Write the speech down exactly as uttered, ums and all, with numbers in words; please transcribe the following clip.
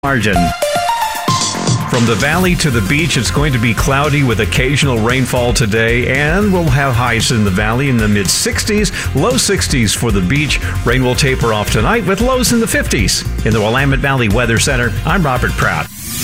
margin. From the valley to the beach, it's going to be cloudy with occasional rainfall today, and we'll have highs in the valley in the mid sixties, low sixties for the beach. Rain will taper off tonight with lows in the fifties. In the Willamette Valley Weather Center, I'm Robert Pratt.